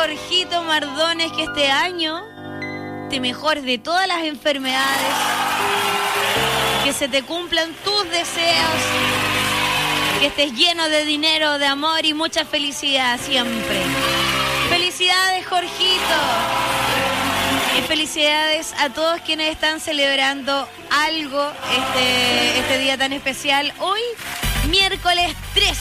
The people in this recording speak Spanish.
Jorgito Mardones, que este año te mejores de todas las enfermedades, que se te cumplan tus deseos, que estés lleno de dinero, de amor y mucha felicidad siempre. Felicidades, Jorgito. Y felicidades a todos quienes están celebrando algo este día tan especial. Hoy, miércoles 13.